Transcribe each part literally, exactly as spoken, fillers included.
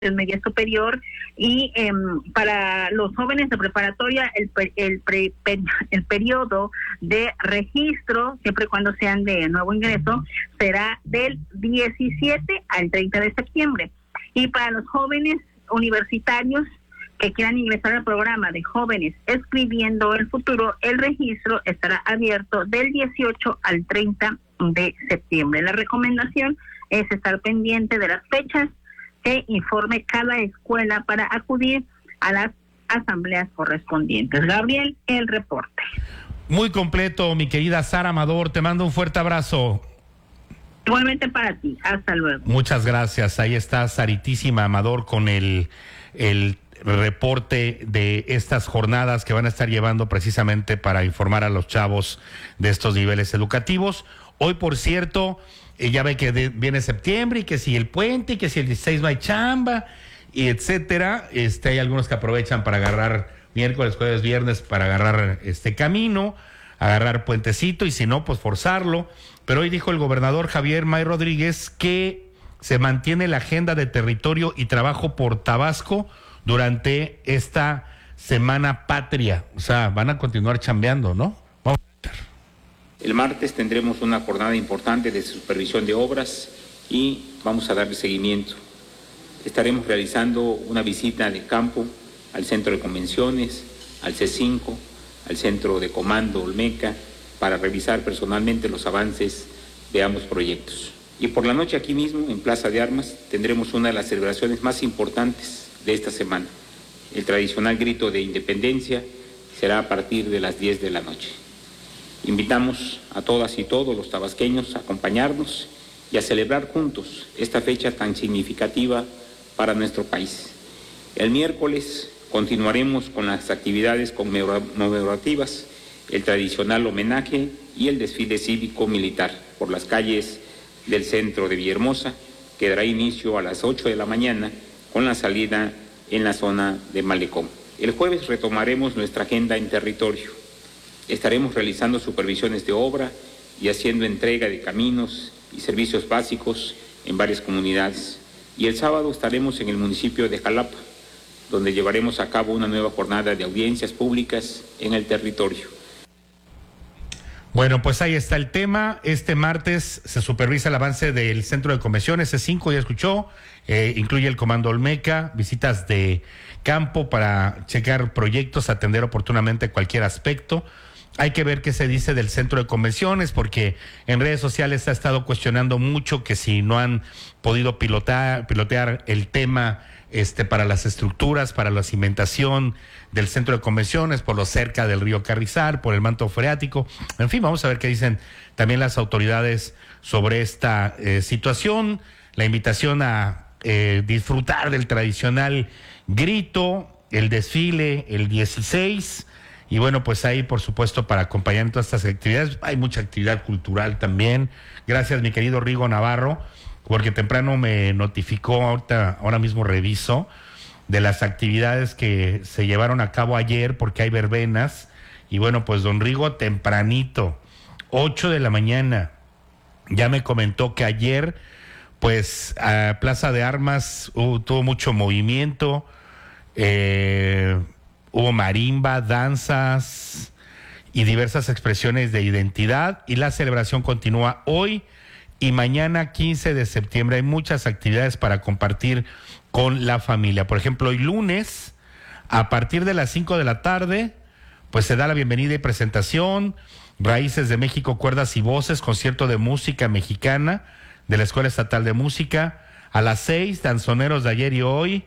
media superior y eh, para los jóvenes de preparatoria el el, pre, el periodo de registro, siempre y cuando sean de nuevo ingreso, será del diecisiete al treinta de septiembre. Y para los jóvenes universitarios que quieran ingresar al programa de jóvenes escribiendo el futuro, el registro estará abierto del dieciocho al treinta de septiembre. La recomendación es estar pendiente de las fechas que informe cada escuela para acudir a las asambleas correspondientes. Gabriel, el reporte. Muy completo, mi querida Sara Amador, te mando un fuerte abrazo. Igualmente para ti, hasta luego. Muchas gracias, ahí está Saritísima Amador con el, el reporte de estas jornadas que van a estar llevando precisamente para informar a los chavos de estos niveles educativos. Hoy, por cierto, eh, ya ve que de, viene septiembre y que si el puente y que si el dieciséis no hay chamba y etcétera. Este, hay algunos que aprovechan para agarrar miércoles, jueves, viernes para agarrar este camino, agarrar puentecito y si no, pues forzarlo. Pero hoy dijo el gobernador Javier May Rodríguez que se mantiene la agenda de territorio y trabajo por Tabasco durante esta semana patria. O sea, van a continuar chambeando, ¿no? Vamos a ver. El martes tendremos una jornada importante de supervisión de obras y vamos a darle seguimiento. Estaremos realizando una visita de campo al centro de convenciones, al C cinco, al centro de comando Olmeca, para revisar personalmente los avances de ambos proyectos. Y por la noche aquí mismo, en Plaza de Armas, tendremos una de las celebraciones más importantes de esta semana. El tradicional grito de independencia será a partir de las diez de la noche. Invitamos a todas y todos los tabasqueños a acompañarnos y a celebrar juntos esta fecha tan significativa para nuestro país. El miércoles continuaremos con las actividades conmemorativas, el tradicional homenaje y el desfile cívico-militar por las calles del centro de Villahermosa, que dará inicio a las ocho de la mañana con la salida en la zona de Malecón. El jueves retomaremos nuestra agenda en territorio. Estaremos realizando supervisiones de obra y haciendo entrega de caminos y servicios básicos en varias comunidades. Y el sábado estaremos en el municipio de Jalapa, donde llevaremos a cabo una nueva jornada de audiencias públicas en el territorio. Bueno, pues ahí está el tema. Este martes se supervisa el avance del centro de convenciones C cinco, ya escuchó, eh, incluye el comando Olmeca, visitas de campo para checar proyectos, atender oportunamente cualquier aspecto. Hay que ver qué se dice del centro de convenciones, porque en redes sociales se ha estado cuestionando mucho que si no han podido pilotar, pilotear el tema este para las estructuras, para la cimentación del centro de convenciones, por lo cerca del río Carrizal, por el manto freático. En fin, vamos a ver qué dicen también las autoridades sobre esta eh, situación. La invitación a eh, disfrutar del tradicional grito, el desfile el dieciséis. Y bueno, pues ahí, por supuesto, para acompañar en todas estas actividades, hay mucha actividad cultural también. Gracias, mi querido Rigo Navarro, porque temprano me notificó, ahorita, ahora mismo reviso, de las actividades que se llevaron a cabo ayer, porque hay verbenas. Y bueno, pues don Rigo, tempranito, ocho de la mañana, ya me comentó que ayer, pues, a Plaza de Armas uh, tuvo mucho movimiento, eh... hubo marimba, danzas y diversas expresiones de identidad, y la celebración continúa hoy y mañana quince de septiembre. Hay muchas actividades para compartir con la familia. Por ejemplo, hoy lunes, a partir de las cinco de la tarde, pues se da la bienvenida y presentación, Raíces de México, Cuerdas y Voces, concierto de música mexicana de la Escuela Estatal de Música. A las seis, danzoneros de ayer y hoy.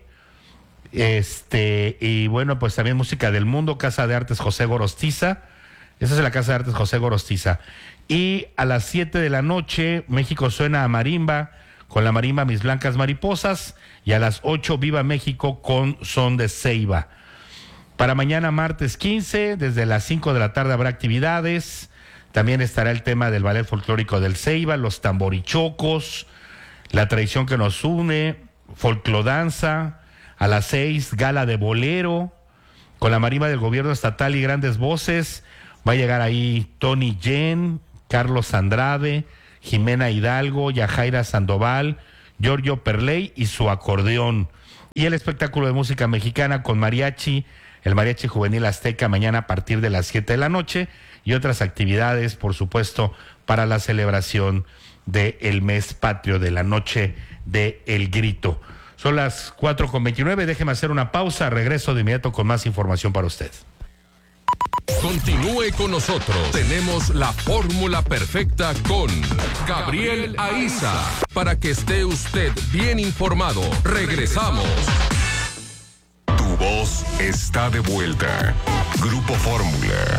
Este, y bueno, pues también música del mundo, Casa de Artes José Gorostiza. Esa es la Casa de Artes José Gorostiza. Y a las siete de la noche, México suena a marimba, con la marimba Mis Blancas Mariposas. Y a las ocho, Viva México con Son de Ceiba. Para mañana, martes quince, desde las cinco de la tarde habrá actividades. También estará el tema del ballet folclórico del Ceiba, los tamborichocos, la tradición que nos une, folclodanza. A las seis, gala de bolero, con la marimba del gobierno estatal y grandes voces. Va a llegar ahí Tony Yen, Carlos Andrade, Jimena Hidalgo, Yajaira Sandoval, Giorgio Perley y su acordeón. Y el espectáculo de música mexicana con mariachi, el Mariachi Juvenil Azteca, mañana a partir de las siete de la noche, y otras actividades, por supuesto, para la celebración del mes patrio, de la noche de El Grito. Son las cuatro con veintinueve, déjeme hacer una pausa, regreso de inmediato con más información para usted. Continúe con nosotros. Tenemos la fórmula perfecta con Gabriel Aiza. Para que esté usted bien informado. Regresamos. Tu voz está de vuelta. Grupo Fórmula.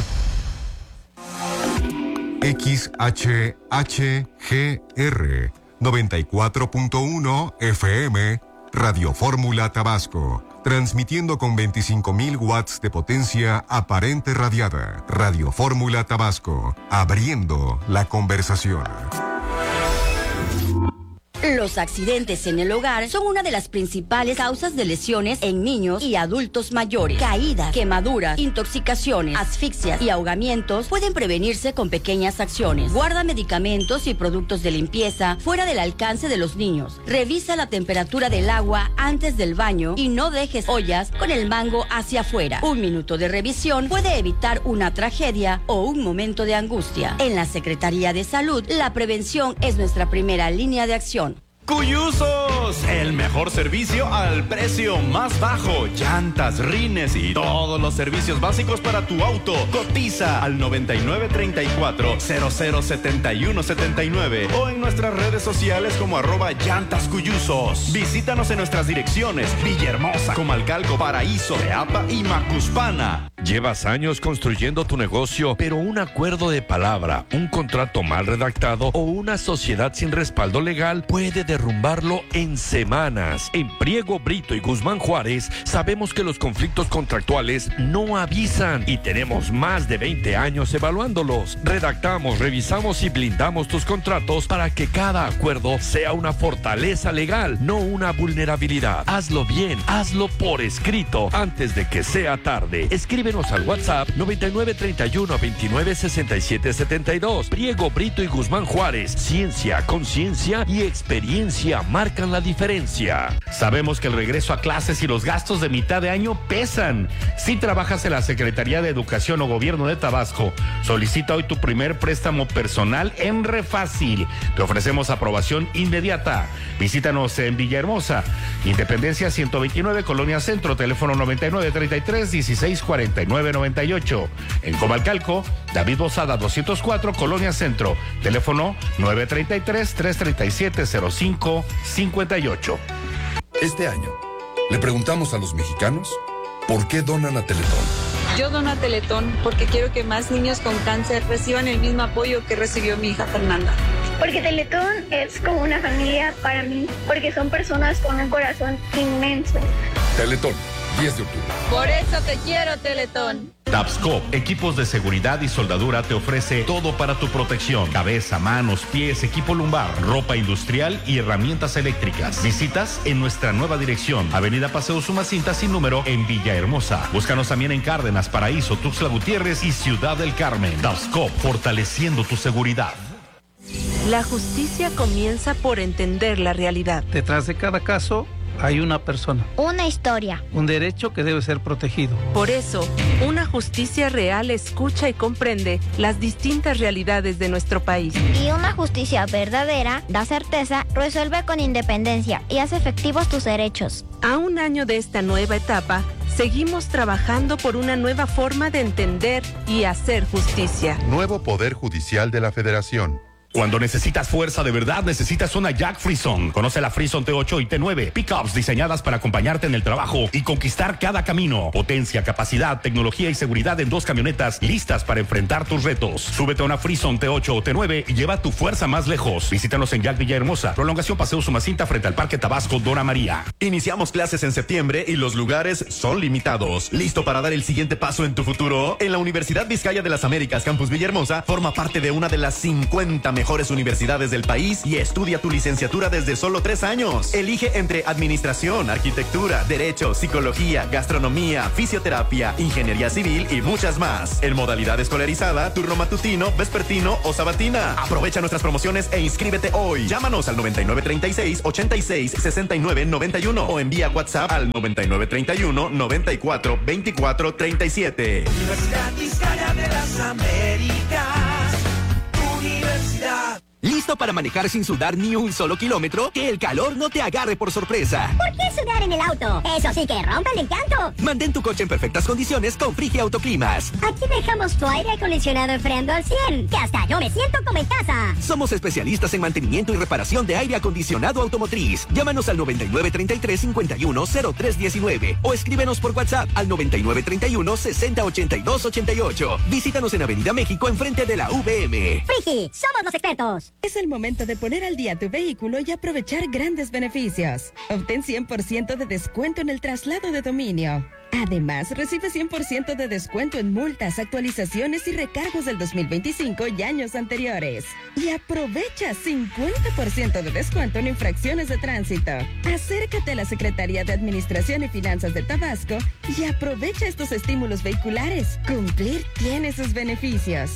X H H G R noventa y cuatro punto uno F M, Radio Fórmula Tabasco. Transmitiendo con veinticinco mil watts de potencia aparente radiada. Radio Fórmula Tabasco, abriendo la conversación. Los accidentes en el hogar son una de las principales causas de lesiones en niños y adultos mayores. Caídas, quemaduras, intoxicaciones, asfixias y ahogamientos pueden prevenirse con pequeñas acciones. Guarda medicamentos y productos de limpieza fuera del alcance de los niños. Revisa la temperatura del agua antes del baño y no dejes ollas con el mango hacia afuera. Un minuto de revisión puede evitar una tragedia o un momento de angustia. En la Secretaría de Salud, la prevención es nuestra primera línea de acción. Cuyusos, el mejor servicio al precio más bajo. Llantas, rines y todos los servicios básicos para tu auto. Cotiza al noventa y nueve treinta y cuatro cero cero setenta y uno setenta y nueve o en nuestras redes sociales como arroba llantas cuyusos. Visítanos en nuestras direcciones: Villahermosa, Comalcalco, Paraíso, Teapa y Macuspana. Llevas años construyendo tu negocio, pero un acuerdo de palabra, un contrato mal redactado o una sociedad sin respaldo legal puede derrumbarlo en semanas. En Priego, Brito y Guzmán Juárez sabemos que los conflictos contractuales no avisan y tenemos más de veinte años evaluándolos. Redactamos, revisamos y blindamos tus contratos para que cada acuerdo sea una fortaleza legal, no una vulnerabilidad. Hazlo bien, hazlo por escrito antes de que sea tarde. Escríbenos al WhatsApp noventa y nueve treinta y uno veintinueve sesenta y siete setenta y dos. Priego, Brito y Guzmán Juárez. Ciencia, conciencia y experiencia marcan la diferencia. Sabemos que el regreso a clases y los gastos de mitad de año pesan. Si trabajas en la Secretaría de Educación o Gobierno de Tabasco, solicita hoy tu primer préstamo personal en Refácil. Te ofrecemos aprobación inmediata. Visítanos en Villahermosa, Independencia ciento veintinueve, Colonia Centro, teléfono noventa y nueve treinta y tres dieciséis cuarenta y nueve noventa y ocho. En Comalcalco, David Bozada doscientos cuatro, Colonia Centro, teléfono nueve treinta y tres tres treinta y siete cero cinco cincuenta y ocho. Este año, le preguntamos a los mexicanos por qué donan a Teletón. Yo dono a Teletón porque quiero que más niños con cáncer reciban el mismo apoyo que recibió mi hija Fernanda. Porque Teletón es como una familia para mí, porque son personas con un corazón inmenso. Teletón, diez de octubre. Por eso te quiero, Teletón. Tabsco, equipos de seguridad y soldadura, te ofrece todo para tu protección: cabeza, manos, pies, equipo lumbar, ropa industrial y herramientas eléctricas. Visitas en nuestra nueva dirección, Avenida Paseo Sumacinta sin número, en Villahermosa. Búscanos también en Cárdenas, Paraíso, Tuxtla Gutiérrez y Ciudad del Carmen. Tabsco, fortaleciendo tu seguridad. La justicia comienza por entender la realidad. Detrás de cada caso hay una persona. Una historia. Un derecho que debe ser protegido. Por eso, una justicia real escucha y comprende las distintas realidades de nuestro país. Y una justicia verdadera da certeza, resuelve con independencia y hace efectivos tus derechos. A un año de esta nueva etapa, seguimos trabajando por una nueva forma de entender y hacer justicia. Nuevo Poder Judicial de la Federación. Cuando necesitas fuerza de verdad, necesitas una Jack Frison. Conoce la Frison T ocho y T nueve. Pickups diseñadas para acompañarte en el trabajo y conquistar cada camino. Potencia, capacidad, tecnología y seguridad en dos camionetas listas para enfrentar tus retos. Súbete a una Frison T ocho o T nueve y lleva tu fuerza más lejos. Visítanos en Jack Villahermosa. Prolongación Paseo Sumacinta frente al Parque Tabasco Dona María. Iniciamos clases en septiembre y los lugares son limitados. ¿Listo para dar el siguiente paso en tu futuro? En la Universidad Vizcaya de las Américas, Campus Villahermosa, forma parte de una de las cincuenta mejores mejores universidades del país y estudia tu licenciatura desde solo tres años. Elige entre administración, arquitectura, derecho, psicología, gastronomía, fisioterapia, ingeniería civil y muchas más. En modalidad escolarizada, turno matutino, vespertino o sabatina. Aprovecha nuestras promociones e inscríbete hoy. Llámanos al noventa y nueve treinta y seis, ochenta y seis, sesenta y nueve noventa y uno o envía WhatsApp al noventa y nueve treinta y uno, noventa y cuatro, veinticuatro treinta y siete. Universidad Vizcaya de las Américas. Universidad. ¿Listo para manejar sin sudar ni un solo kilómetro? Que el calor no te agarre por sorpresa. ¿Por qué sudar en el auto? Eso sí que rompe el encanto. Mantén tu coche en perfectas condiciones con Frigia Autoclimas. Aquí dejamos tu aire acondicionado enfriando al cien, que hasta yo me siento como en casa. Somos especialistas en mantenimiento y reparación de aire acondicionado automotriz. Llámanos al noventa y nueve treinta y tres, cincuenta y uno, cero tres diecinueve o escríbenos por WhatsApp al noventa y nueve treinta y uno, sesenta, ochenta y dos, ochenta y ocho. Visítanos en Avenida México enfrente de la U V M. Frigi, somos los expertos. Es el momento de poner al día tu vehículo y aprovechar grandes beneficios. Obtén cien por ciento de descuento en el traslado de dominio. Además, recibe cien por ciento de descuento en multas, actualizaciones y recargos del dos mil veinticinco y años anteriores. Y aprovecha cincuenta por ciento de descuento en infracciones de tránsito. Acércate a la Secretaría de Administración y Finanzas de Tabasco y aprovecha estos estímulos vehiculares. Cumplir tiene sus beneficios.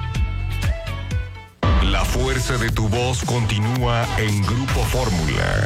La fuerza de tu voz continúa en Grupo Fórmula.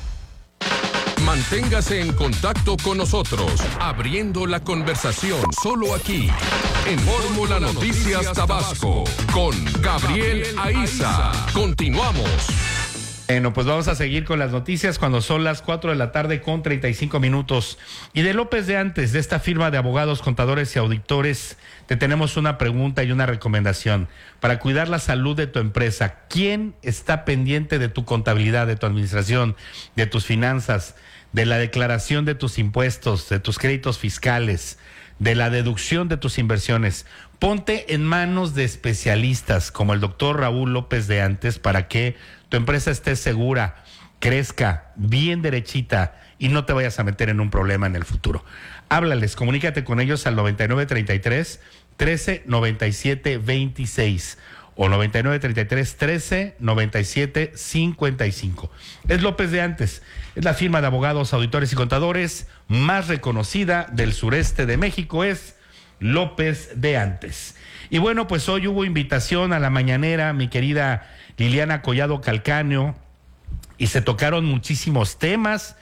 Manténgase en contacto con nosotros, abriendo la conversación solo aquí, en Fórmula Noticias Tabasco, con Gabriel Aiza. Continuamos. Bueno, pues vamos a seguir con las noticias cuando son las cuatro de la tarde con treinta y cinco minutos. Y de López de Antes, de esta firma de abogados, contadores y auditores, te tenemos una pregunta y una recomendación. Para cuidar la salud de tu empresa, ¿quién está pendiente de tu contabilidad, de tu administración, de tus finanzas, de la declaración de tus impuestos, de tus créditos fiscales, de la deducción de tus inversiones? Ponte en manos de especialistas como el doctor Raúl López de Antes para que tu empresa esté segura, crezca, bien derechita y no te vayas a meter en un problema en el futuro. Háblales, comunícate con ellos al noventa y nueve treinta y tres, trece, noventa y siete, veintiséis o noventa y nueve treinta y tres, trece, noventa y siete, cincuenta y cinco. Es López de Antes, es la firma de abogados, auditores y contadores más reconocida del sureste de México, es López de Antes. Y bueno, pues hoy hubo invitación a la mañanera, mi querida Liliana Collado Calcáneo, y se tocaron muchísimos temas.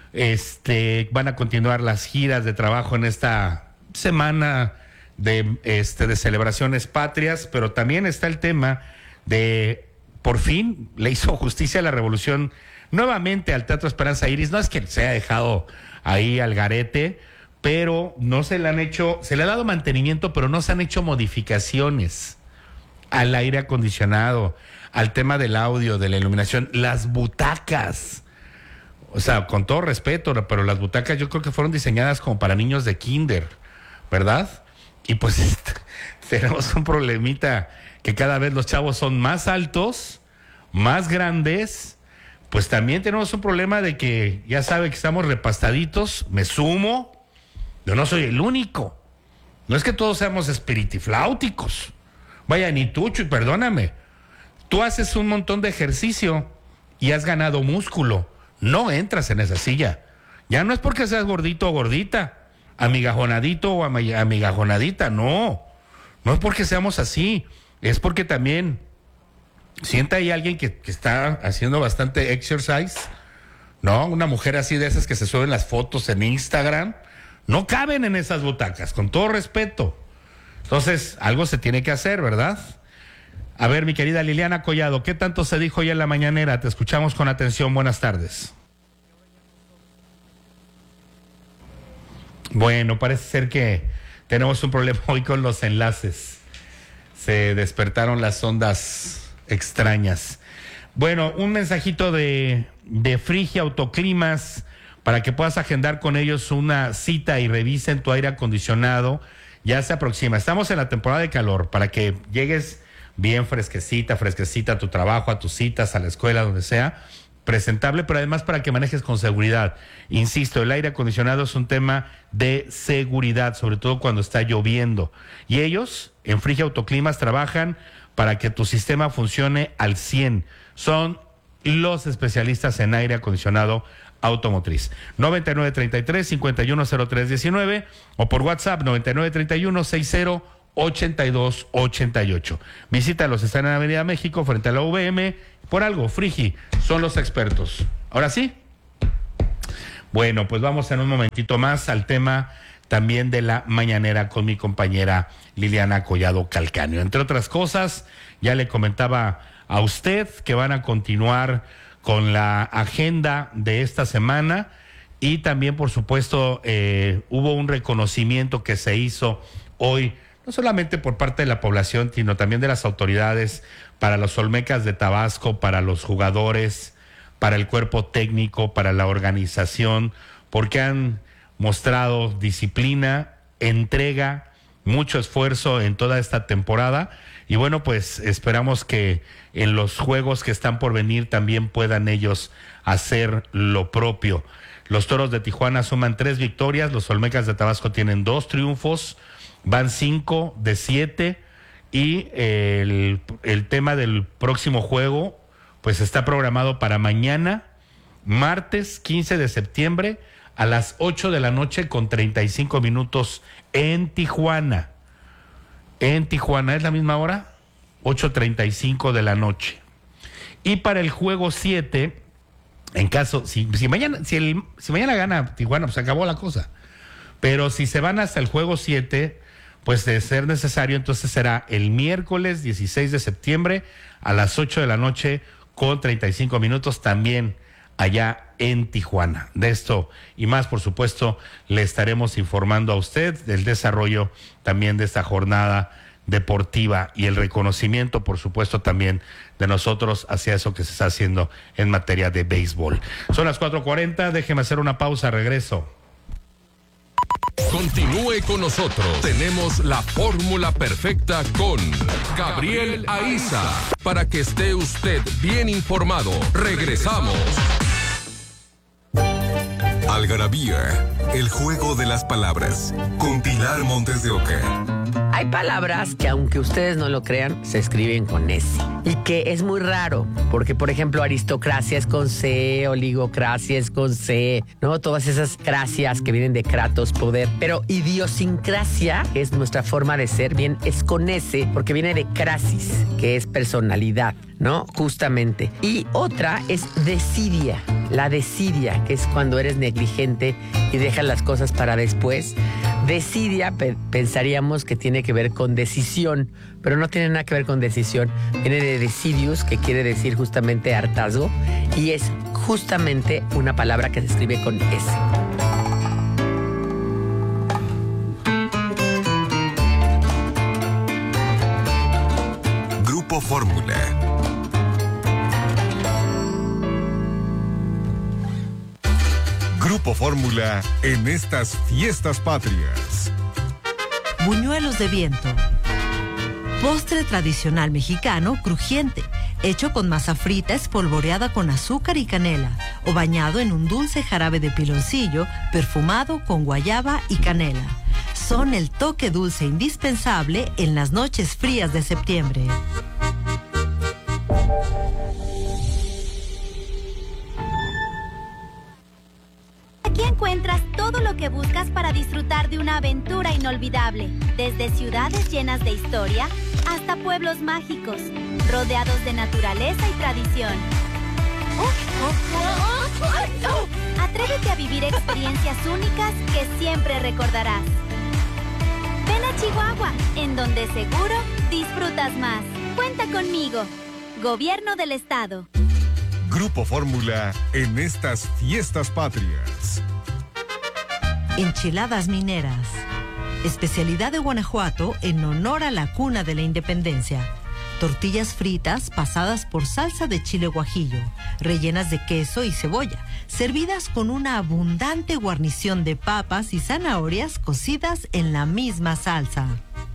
Este, van a continuar las giras de trabajo en esta semana de, este, de celebraciones patrias, pero también está el tema de, por fin, le hizo justicia a la revolución nuevamente al Teatro Esperanza Iris. No es que se haya dejado ahí al garete, pero no se le han hecho, se le ha dado mantenimiento, pero no se han hecho modificaciones al aire acondicionado, al tema del audio, de la iluminación, las butacas. O sea, con todo respeto, pero las butacas yo creo que fueron diseñadas como para niños de kinder, ¿verdad? Y pues tenemos un problemita que cada vez los chavos son más altos, más grandes. Pues también tenemos un problema de que ya sabe que estamos repastaditos, me sumo. Yo no soy el único. No es que todos seamos espiritifláuticos. Vaya, ni tú, Chuy, perdóname. Tú haces un montón de ejercicio y has ganado músculo. No entras en esa silla. Ya no es porque seas gordito o gordita, amigajonadito o amigajonadita. No. No es porque seamos así. Es porque también sienta ahí alguien que, que está haciendo bastante exercise, ¿no? Una mujer así de esas que se suben las fotos en Instagram. No caben en esas butacas, con todo respeto. Entonces, algo se tiene que hacer, ¿verdad? A ver, mi querida Liliana Collado, ¿qué tanto se dijo ya en la mañanera? Te escuchamos con atención. Buenas tardes. Bueno, parece ser que tenemos un problema hoy con los enlaces. Se despertaron las ondas extrañas. Bueno, un mensajito de, de Frigia Autoclimas para que puedas agendar con ellos una cita y revisen tu aire acondicionado. Ya se aproxima. Estamos en la temporada de calor para que llegues bien fresquecita, fresquecita a tu trabajo, a tus citas, a la escuela, donde sea, presentable, pero además para que manejes con seguridad. Insisto, el aire acondicionado es un tema de seguridad, sobre todo cuando está lloviendo. Y ellos, en Frigia Autoclimas, trabajan para que tu sistema funcione al cien. Son los especialistas en aire acondicionado automotriz. noventa y nueve treinta y tres, cincuenta y uno cero tres diecinueve o por WhatsApp noventa y nueve treinta y uno, sesenta, ochenta y dos ochenta y ocho. Visítalos, están en Avenida México frente a la U V M. Por algo, Frigi, son los expertos. Ahora sí. Bueno, pues vamos en un momentito más al tema también de la mañanera con mi compañera Liliana Collado Calcáneo. Entre otras cosas, ya le comentaba a usted que van a continuar con la agenda de esta semana y también, por supuesto, eh, hubo un reconocimiento que se hizo hoy, no solamente por parte de la población, sino también de las autoridades, para los Olmecas de Tabasco, para los jugadores, para el cuerpo técnico, para la organización, porque han mostrado disciplina, entrega, mucho esfuerzo en toda esta temporada. Y bueno, pues esperamos que en los juegos que están por venir también puedan ellos hacer lo propio. Los Toros de Tijuana suman tres victorias, los Olmecas de Tabasco tienen dos triunfos, van cinco de siete, y el, el tema del próximo juego pues está programado para mañana, martes quince de septiembre, a las ocho de la noche con treinta y cinco minutos en Tijuana. En Tijuana, ¿es la misma hora? ocho treinta y cinco de la noche. Y para el juego siete, en caso, si, si, mañana, si, el, si mañana gana Tijuana, pues acabó la cosa. Pero si se van hasta el juego siete, pues de ser necesario, entonces será el miércoles dieciséis de septiembre a las ocho de la noche con treinta y cinco minutos, también allá en Tijuana. De esto y más, por supuesto, le estaremos informando a usted del desarrollo también de esta jornada deportiva y el reconocimiento, por supuesto, también de nosotros hacia eso que se está haciendo en materia de béisbol. Son las cuatro cuarenta, déjeme hacer una pausa, regreso. Continúe con nosotros. Tenemos la fórmula perfecta con Gabriel Aiza. Para que esté usted bien informado. Regresamos. Algarabía, el juego de las palabras, con Pilar Montes de Oca. Hay palabras que, aunque ustedes no lo crean, se escriben con S. Y que es muy raro, porque, por ejemplo, aristocracia es con C, oligocracia es con C, ¿no? Todas esas cracias que vienen de kratos, poder. Pero idiosincrasia, que es nuestra forma de ser, bien, es con S, porque viene de crasis, que es personalidad, ¿no? Justamente. Y otra es desidia. La desidia, que es cuando eres negligente y dejas las cosas para después. Desidia, pe- pensaríamos que tiene que ver con decisión, pero no tiene nada que ver con decisión. Viene de decidius, que quiere decir justamente hartazgo, y es justamente una palabra que se escribe con S. Grupo Fórmula. Grupo Fórmula en estas fiestas patrias. Buñuelos de viento. Postre tradicional mexicano crujiente, hecho con masa frita espolvoreada con azúcar y canela, o bañado en un dulce jarabe de piloncillo perfumado con guayaba y canela. Son el toque dulce indispensable en las noches frías de septiembre. Aquí encuentras todo lo que buscas para disfrutar de una aventura inolvidable, desde ciudades llenas de historia hasta pueblos mágicos, rodeados de naturaleza y tradición. Atrévete a vivir experiencias únicas que siempre recordarás. Ven a Chihuahua, en donde seguro disfrutas más. Cuenta conmigo. Gobierno del Estado. Grupo Fórmula en estas fiestas patrias. Enchiladas mineras. Especialidad de Guanajuato en honor a la cuna de la independencia. Tortillas fritas pasadas por salsa de chile guajillo, rellenas de queso y cebolla, servidas con una abundante guarnición de papas y zanahorias cocidas en la misma salsa.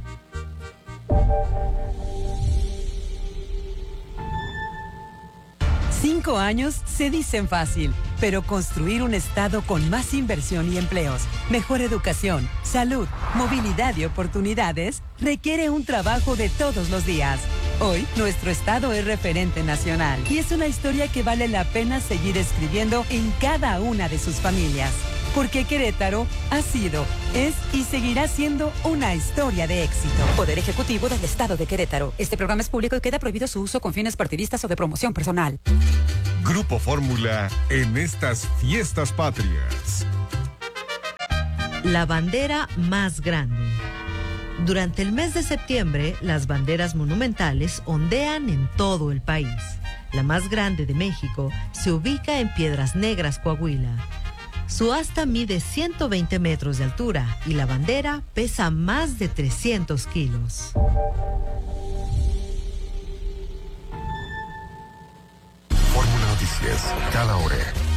Cinco años se dicen fácil, pero construir un estado con más inversión y empleos, mejor educación, salud, movilidad y oportunidades requiere un trabajo de todos los días. Hoy, nuestro estado es referente nacional y es una historia que vale la pena seguir escribiendo en cada una de sus familias. Porque Querétaro ha sido, es y seguirá siendo una historia de éxito. Poder Ejecutivo del Estado de Querétaro. Este programa es público y queda prohibido su uso con fines partidistas o de promoción personal. Grupo Fórmula en estas fiestas patrias. La bandera más grande. Durante el mes de septiembre, las banderas monumentales ondean en todo el país. La más grande de México se ubica en Piedras Negras, Coahuila. Su asta mide ciento veinte metros de altura y la bandera pesa más de trescientos kilos. Fórmula Noticias, cada hora.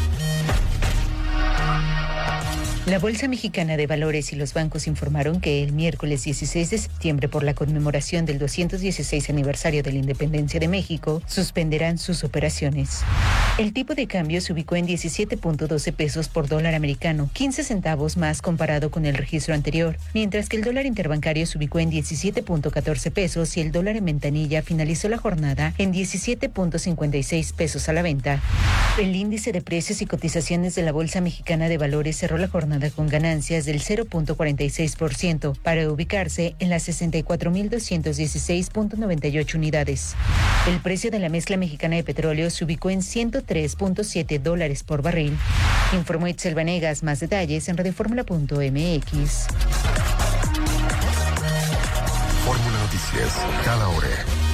La Bolsa Mexicana de Valores y los bancos informaron que el miércoles dieciséis de septiembre, por la conmemoración del doscientos dieciséis aniversario de la independencia de México, suspenderán sus operaciones. El tipo de cambio se ubicó en diecisiete punto doce pesos por dólar americano, quince centavos más comparado con el registro anterior, mientras que el dólar interbancario se ubicó en diecisiete punto catorce pesos y el dólar en ventanilla finalizó la jornada en diecisiete punto cincuenta y seis pesos a la venta. El índice de precios y cotizaciones de la Bolsa Mexicana de Valores cerró la jornada con ganancias del cero punto cuarenta y seis por ciento para ubicarse en las sesenta y cuatro mil doscientos dieciséis punto noventa y ocho unidades. El precio de la mezcla mexicana de petróleo se ubicó en ciento tres punto siete dólares por barril. Informó Itzel Vanegas. Más detalles en radioformula punto m x. Fórmula Noticias, cada hora.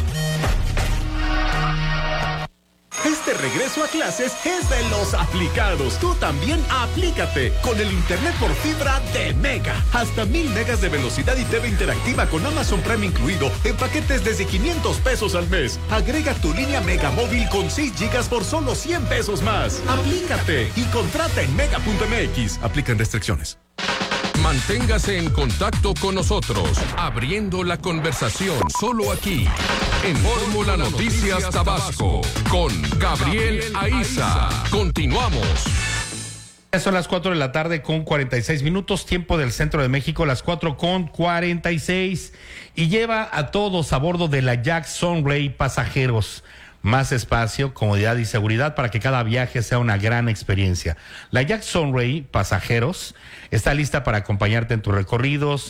Este regreso a clases es de los aplicados. Tú también aplícate con el internet por fibra de Mega. Hasta mil megas de velocidad y T V interactiva con Amazon Prime incluido en paquetes desde quinientos pesos al mes. Agrega tu línea Mega móvil con seis gigas por solo cien pesos más. Aplícate y contrata en mega punto m x. Aplican restricciones. Manténgase en contacto con nosotros, abriendo la conversación solo aquí, en Fórmula Noticias Tabasco, con Gabriel Aiza. Continuamos. Ya son las cuatro de la tarde con cuarenta y seis minutos, tiempo del centro de México, las cuatro con cuarenta y seis, y lleva a todos a bordo de la Jack Sunray Pasajeros. Más espacio, comodidad y seguridad para que cada viaje sea una gran experiencia. La Jack Sunray Pasajeros está lista para acompañarte en tus recorridos,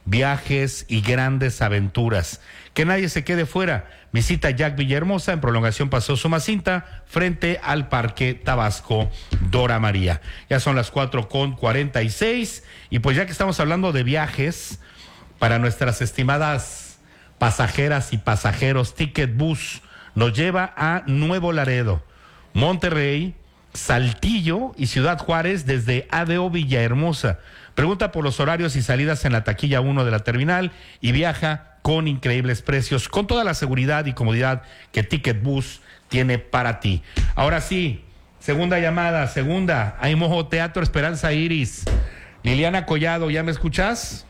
viajes y grandes aventuras. Que nadie se quede fuera. Visita Jack Villahermosa en prolongación Paseo Sumacinta frente al Parque Tabasco Dora María. Ya son las cuatro con cuarenta y seis y pues ya que estamos hablando de viajes, para nuestras estimadas pasajeras y pasajeros, Ticket Bus nos lleva a Nuevo Laredo, Monterrey, Saltillo y Ciudad Juárez desde A D O Villahermosa. Pregunta por los horarios y salidas en la taquilla uno de la terminal y viaja con increíbles precios, con toda la seguridad y comodidad que Ticket Bus tiene para ti. Ahora sí, segunda llamada, segunda, Aimojo Teatro Esperanza Iris. Liliana Collado, ¿ya me escuchas?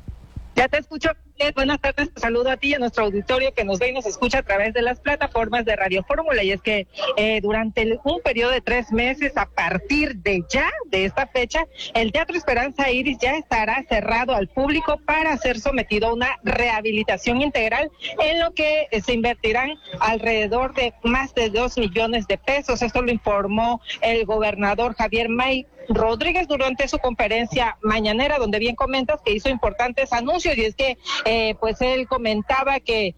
Ya te escucho. Buenas tardes, te saludo a ti y a nuestro auditorio que nos ve y nos escucha a través de las plataformas de Radio Fórmula. Y es que eh, durante el, un periodo de tres meses, a partir de ya, de esta fecha, el Teatro Esperanza Iris ya estará cerrado al público para ser sometido a una rehabilitación integral, en lo que eh, se invertirán alrededor de más de dos millones de pesos. Esto lo informó el gobernador Javier May Rodríguez durante su conferencia mañanera, donde bien comentas que hizo importantes anuncios, y es que eh, pues él comentaba que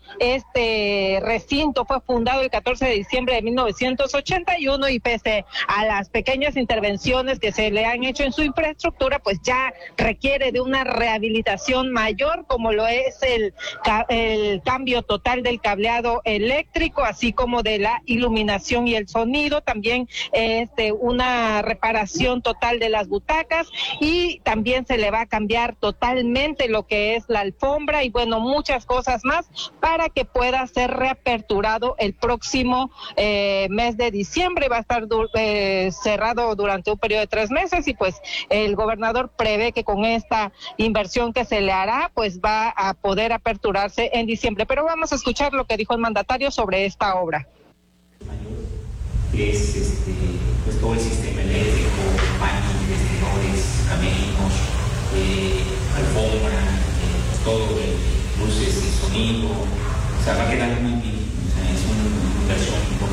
este recinto fue fundado el catorce de diciembre de mil novecientos ochenta y uno y pese a las pequeñas intervenciones que se le han hecho en su infraestructura, pues ya requiere de una rehabilitación mayor, como lo es el, el cambio total del cableado eléctrico, así como de la iluminación y el sonido, también este una reparación total de las butacas, y también se le va a cambiar totalmente lo que es la alfombra y bueno, muchas cosas más para que pueda ser reaperturado el próximo eh, mes de diciembre. Va a estar eh, cerrado durante un periodo de tres meses y pues el gobernador prevé que con esta inversión que se le hará pues va a poder aperturarse en diciembre. Pero vamos a escuchar lo que dijo el mandatario sobre esta obra. Es este, pues todo el sistema eléctrico, baños, vestidores, caminos, eh, alfombra, eh, todo, eh, luces y sonido, o sea, va a quedar muy bien.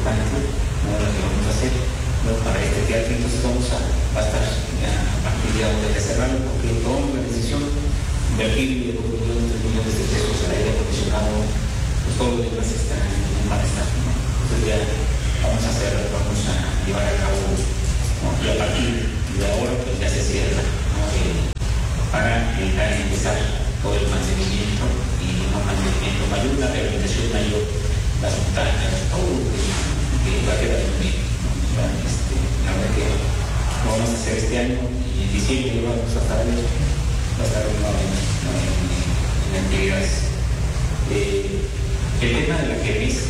importante, ¿no?, lo que vamos a hacer, ¿no?, para este teatro. Entonces vamos a, va a estar ya, a partir de ahora de cerrarlo, porque tomamos la decisión de invertir dos millones de pesos al aire acondicionado, pues todo lo demás está en un mal estado, ¿no? Entonces ya vamos a hacer, vamos a llevar a cabo, ¿no?, y a partir de ahora pues ya se cierra, ¿no?, eh, para eh, empezar todo el mantenimiento y un mantenimiento mayor, una rehabilitación mayor, las montañas, todo que, que va a quedar muy bien, ¿no? O sea, este, la verdad que lo vamos a hacer este año y en diciembre lo vamos a estar, va a estar en, en, en actividades. Eh, el tema de la que dice,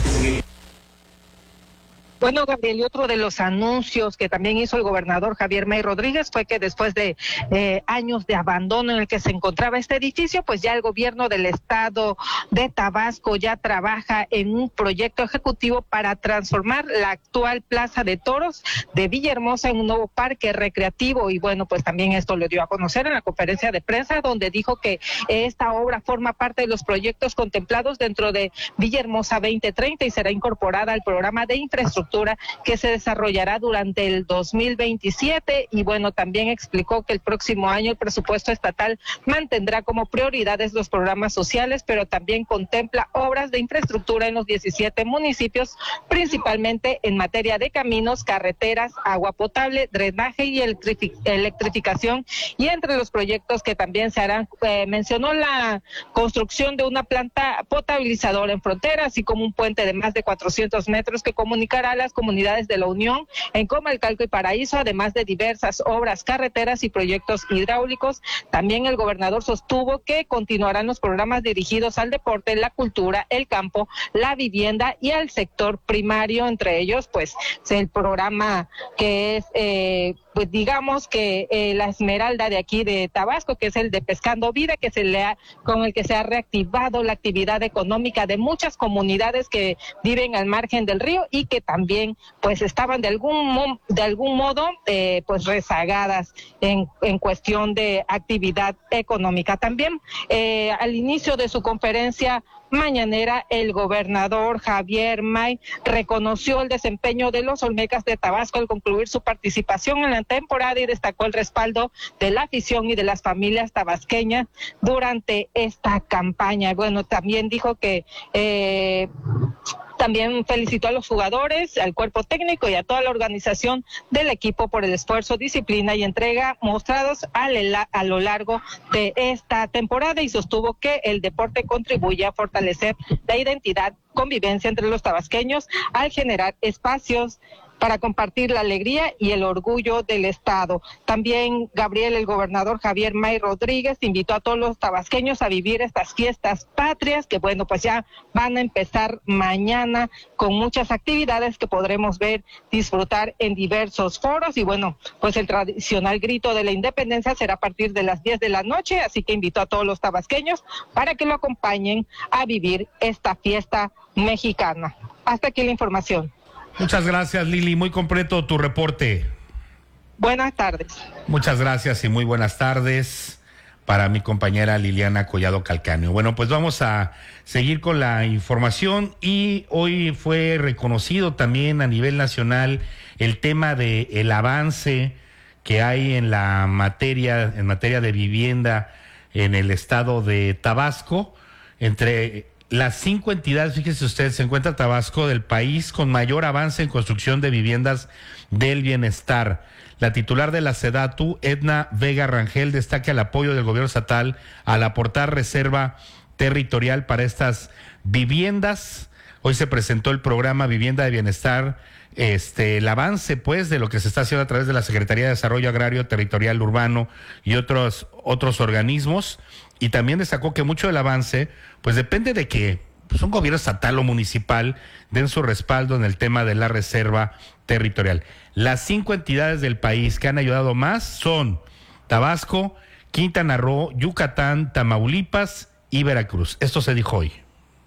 Bueno, Gabriel, y otro de los anuncios que también hizo el gobernador Javier May Rodríguez fue que después de eh, años de abandono en el que se encontraba este edificio, pues ya el gobierno del estado de Tabasco ya trabaja en un proyecto ejecutivo para transformar la actual Plaza de Toros de Villahermosa en un nuevo parque recreativo. Y bueno, pues también esto lo dio a conocer en la conferencia de prensa, donde dijo que esta obra forma parte de los proyectos contemplados dentro de Villahermosa veinte treinta y será incorporada al programa de infraestructura que se desarrollará durante el dos mil veintisiete. Y bueno, también explicó que el próximo año el presupuesto estatal mantendrá como prioridades los programas sociales, pero también contempla obras de infraestructura en los diecisiete municipios, principalmente en materia de caminos, carreteras, agua potable, drenaje y electrificación. Y entre los proyectos que también se harán, eh, mencionó la construcción de una planta potabilizadora en frontera, así como un puente de más de cuatrocientos metros que comunicará las comunidades de la Unión en Comalcalco y Paraíso, además de diversas obras carreteras y proyectos hidráulicos. También el gobernador sostuvo que continuarán los programas dirigidos al deporte, la cultura, el campo, la vivienda y al sector primario, entre ellos pues el programa que es eh, pues digamos que eh, la Esmeralda de aquí de Tabasco, que es el de Pescando Vida, que se le ha, con el que se ha reactivado la actividad económica de muchas comunidades que viven al margen del río y que también pues estaban de algún de algún modo eh, pues rezagadas en, en cuestión de actividad económica. También eh, al inicio de su conferencia mañanera, el gobernador Javier May reconoció el desempeño de los Olmecas de Tabasco al concluir su participación en la temporada y destacó el respaldo de la afición y de las familias tabasqueñas durante esta campaña. Bueno, también dijo que eh, También felicitó a los jugadores, al cuerpo técnico y a toda la organización del equipo por el esfuerzo, disciplina y entrega mostrados a, la, a lo largo de esta temporada y sostuvo que el deporte contribuye a fortalecer la identidad, convivencia entre los tabasqueños al generar espacios para compartir la alegría y el orgullo del Estado. También, Gabriel, el gobernador Javier May Rodríguez invitó a todos los tabasqueños a vivir estas fiestas patrias, que bueno, pues ya van a empezar mañana con muchas actividades que podremos ver, disfrutar en diversos foros. Y bueno, pues el tradicional grito de la independencia será a partir de las diez de la noche, así que invitó a todos los tabasqueños para que lo acompañen a vivir esta fiesta mexicana. Hasta aquí la información. Muchas gracias, Lili. Muy completo tu reporte. Buenas tardes. Muchas gracias y muy buenas tardes para mi compañera Liliana Collado Calcáneo. Bueno, pues vamos a seguir con la información y hoy fue reconocido también a nivel nacional el tema de el avance que hay en la materia, en materia de vivienda en el estado de Tabasco. Entre las cinco entidades, fíjese usted, se encuentra Tabasco del país con mayor avance en construcción de viviendas del bienestar. La titular de la SEDATU, Edna Vega Rangel, destaca el apoyo del gobierno estatal al aportar reserva territorial para estas viviendas. Hoy se presentó el programa Vivienda de Bienestar, este, el avance pues de lo que se está haciendo a través de la Secretaría de Desarrollo Agrario, Territorial, Urbano y otros, otros organismos. Y también destacó que mucho del avance pues depende de que pues, un gobierno estatal o municipal den su respaldo en el tema de la reserva territorial. Las cinco entidades del país que han ayudado más son Tabasco, Quintana Roo, Yucatán, Tamaulipas y Veracruz. Esto se dijo hoy.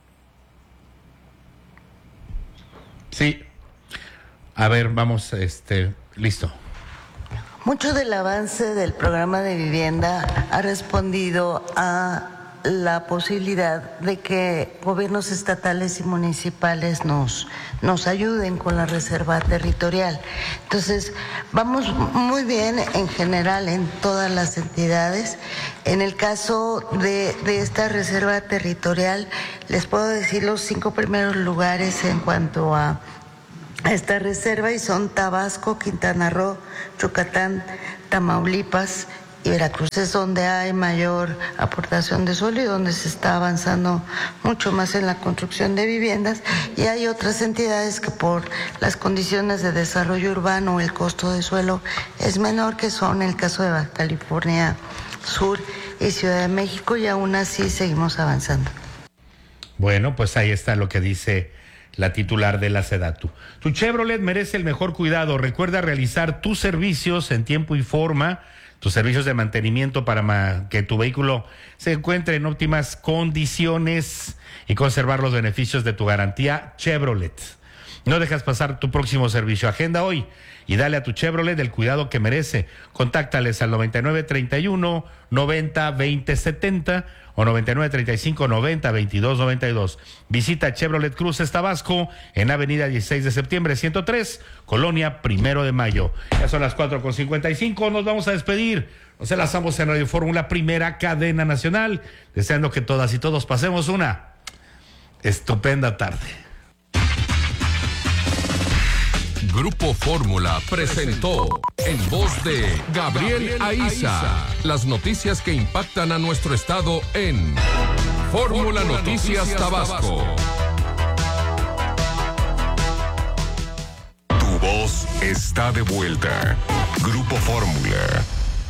Sí. A ver, vamos, este, listo. Mucho del avance del programa de vivienda ha respondido a la posibilidad de que gobiernos estatales y municipales nos, nos ayuden con la reserva territorial. Entonces, vamos muy bien en general en todas las entidades. En el caso de, de esta reserva territorial, les puedo decir los cinco primeros lugares en cuanto a, a esta reserva, y son Tabasco, Quintana Roo, Yucatán, Tamaulipas y Veracruz. Es donde hay mayor aportación de suelo y donde se está avanzando mucho más en la construcción de viviendas, y hay otras entidades que por las condiciones de desarrollo urbano el costo de suelo es menor, que son el caso de Baja California Sur y Ciudad de México, y aún así seguimos avanzando. Bueno, pues ahí está lo que dice la titular de la SEDATU. Tu Chevrolet merece el mejor cuidado. Recuerda realizar tus servicios en tiempo y forma, tus servicios de mantenimiento para que tu vehículo se encuentre en óptimas condiciones y conservar los beneficios de tu garantía Chevrolet. No dejas pasar tu próximo servicio. Agenda hoy y dale a tu Chevrolet el cuidado que merece. Contáctales al noventa y nueve treinta y uno noventa veinte setenta o noventa y nueve treinta y cinco noventa veintidós noventa y dos. Visita Chevrolet Cruces Tabasco en Avenida dieciséis de septiembre ciento tres, Colonia Primero de Mayo. Ya son las cuatro con cincuenta y cinco, nos vamos a despedir. Nos enlazamos en Radio Fórmula, primera cadena nacional, deseando que todas y todos pasemos una estupenda tarde. Grupo Fórmula presentó en voz de Gabriel Aiza las noticias que impactan a nuestro estado en Fórmula Noticias Tabasco. Tu voz está de vuelta. Grupo Fórmula.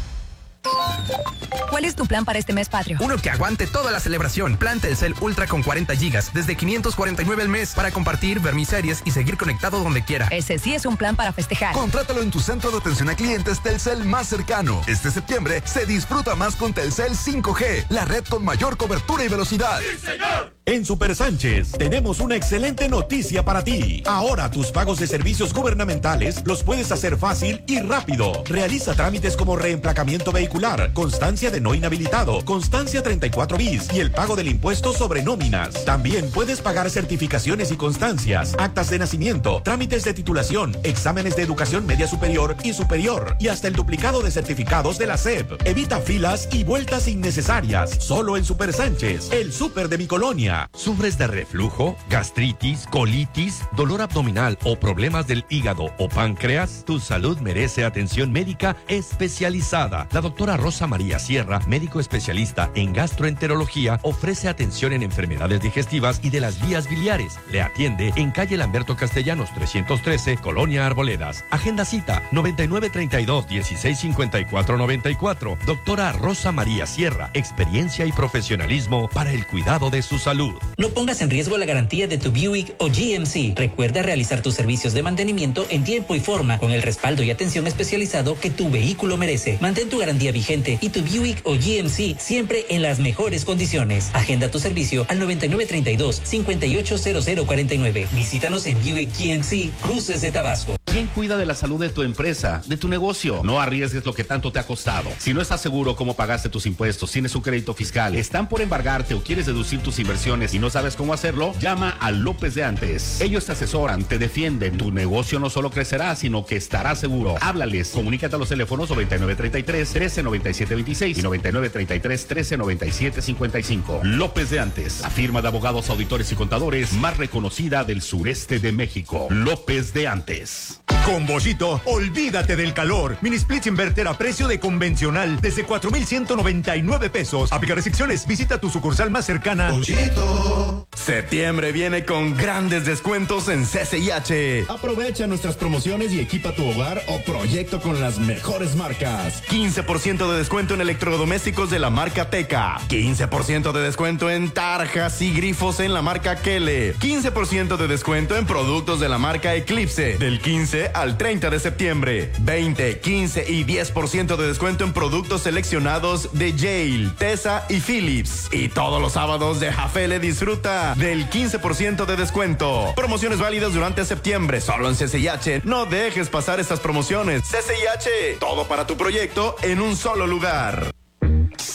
¿Cuál es tu plan para este mes patrio? Uno que aguante toda la celebración. Plan Telcel Ultra con cuarenta gigas, desde quinientos cuarenta y nueve al mes, para compartir, ver mis series y seguir conectado donde quiera. Ese sí es un plan para festejar. Contrátalo en tu centro de atención a clientes Telcel más cercano. Este septiembre se disfruta más con Telcel cinco G, la red con mayor cobertura y velocidad. ¡Sí, señor! En Super Sánchez tenemos una excelente noticia para ti. Ahora tus pagos de servicios gubernamentales los puedes hacer fácil y rápido. Realiza trámites como reemplacamiento vehicular, constancia de no inhabilitado, constancia treinta y cuatro bis y el pago del impuesto sobre nóminas. También puedes pagar certificaciones y constancias, actas de nacimiento, trámites de titulación, exámenes de educación media superior y superior, y hasta el duplicado de certificados de la S E P. Evita filas y vueltas innecesarias. Solo en Super Sánchez, el súper de mi colonia. ¿Sufres de reflujo, gastritis, colitis, dolor abdominal o problemas del hígado o páncreas? Tu salud merece atención médica especializada. La doctora Rosa María Sierra, médico especialista en gastroenterología, ofrece atención en enfermedades digestivas y de las vías biliares. Le atiende en calle Lamberto Castellanos trescientos trece, Colonia Arboledas. Agenda cita noventa y nueve treinta y dos dieciséis cincuenta y cuatro noventa y cuatro. Doctora Rosa María Sierra, experiencia y profesionalismo para el cuidado de su salud. No pongas en riesgo la garantía de tu Buick o G M C. Recuerda realizar tus servicios de mantenimiento en tiempo y forma, con el respaldo y atención especializado que tu vehículo merece. Mantén tu garantía vigente y tu Buick o G M C siempre en las mejores condiciones. Agenda tu servicio al noventa y nueve treinta y dos cincuenta y ocho cero cero cuarenta y nueve. Visítanos en Buick G M C Cruces de Tabasco. ¿Quién cuida de la salud de tu empresa, de tu negocio? No arriesgues lo que tanto te ha costado. Si no estás seguro cómo pagaste tus impuestos, tienes un crédito fiscal, están por embargarte o quieres deducir tus inversiones y no sabes cómo hacerlo, llama a López de Antes. Ellos te asesoran, te defienden. Tu negocio no solo crecerá, sino que estará seguro. Háblales, comunícate a los teléfonos noventa y nueve treinta y tres trece noventa y siete veintiséis y noventa y nueve treinta y tres trece noventa y siete cincuenta y cinco. López de Antes, la firma de abogados, auditores y contadores más reconocida del sureste de México. López de Antes. Con Bollito, olvídate del calor. Mini Split Inverter a precio de convencional desde cuatro mil ciento noventa y nueve pesos. Aplica restricciones. Visita tu sucursal más cercana. Bollito. Septiembre viene con grandes descuentos en C C I H. Aprovecha nuestras promociones y equipa tu hogar o proyecto con las mejores marcas. quince por ciento de descuento en electrodomésticos de la marca Teca. quince por ciento de descuento en tarjas y grifos en la marca Kele. quince por ciento de descuento en productos de la marca Eclipse. Del quince al treinta de septiembre. veinte, quince y diez por ciento de descuento en productos seleccionados de Yale, Tesa y Philips. Y todos los sábados de Jafele disfruta del quince por ciento de descuento. Promociones válidas durante septiembre, solo en C C I H. No dejes pasar estas promociones. C C I H, todo para tu proyecto en un solo lugar.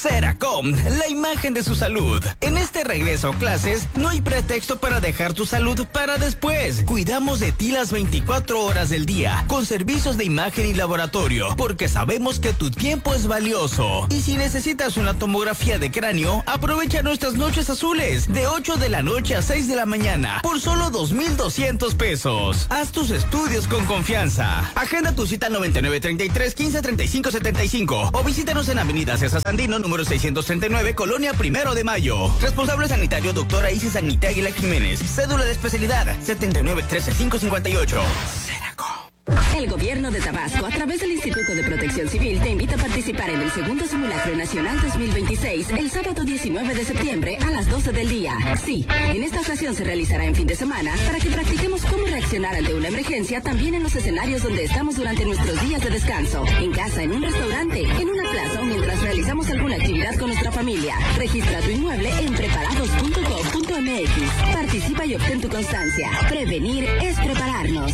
Seracom, la imagen de su salud. En este regreso a clases, no hay pretexto para dejar tu salud para después. Cuidamos de ti las veinticuatro horas del día, con servicios de imagen y laboratorio, porque sabemos que tu tiempo es valioso. Y si necesitas una tomografía de cráneo, aprovecha nuestras noches azules, de ocho de la noche a seis de la mañana, por solo dos mil doscientos pesos. Haz tus estudios con confianza. Agenda tu cita al noventa y nueve treinta y tres quince treinta y cinco setenta y cinco o visítanos en Avenida César Sandino, número seiscientos treinta y nueve, Colonia Primero de Mayo. Responsable sanitario, doctora Isis Agnita Aguila Jiménez. Cédula de especialidad, setenta y nueve trece cinco cincuenta y ocho. El gobierno de Tabasco, a través del Instituto de Protección Civil, te invita a participar en el segundo simulacro nacional dos mil veintiséis, el sábado diecinueve de septiembre a las doce del día. Sí, en esta ocasión se realizará en fin de semana para que practiquemos cómo reaccionar ante una emergencia también en los escenarios donde estamos durante nuestros días de descanso. En casa, en un restaurante, en una plaza o mientras realizamos alguna actividad con nuestra familia. Registra tu inmueble en preparados punto gov punto m x. Participa y obtén tu constancia. Prevenir es prepararnos.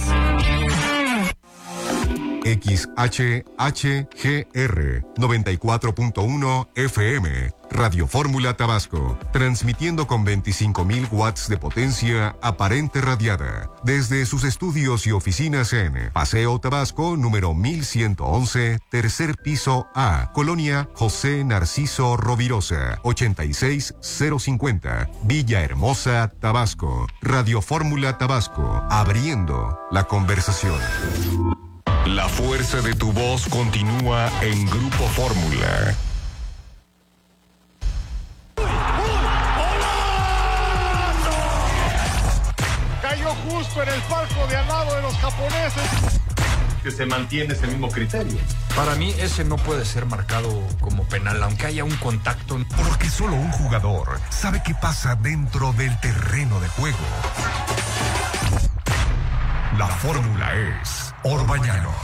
X H H G R noventa y cuatro punto uno F M, Radio Fórmula Tabasco, transmitiendo con veinticinco mil watts de potencia aparente radiada, desde sus estudios y oficinas en Paseo Tabasco, número mil ciento once, tercer piso A, Colonia José Narciso Rovirosa, ochenta y seis cero cincuenta, Villahermosa, Tabasco. Radio Fórmula Tabasco, abriendo la conversación. La fuerza de tu voz continúa en Grupo Fórmula. Cayó justo en el palco de al lado de los japoneses. Que se mantiene ese mismo criterio. Para mí ese no puede ser marcado como penal, aunque haya un contacto. Porque solo un jugador sabe qué pasa dentro del terreno de juego. La fórmula es Orbañanos.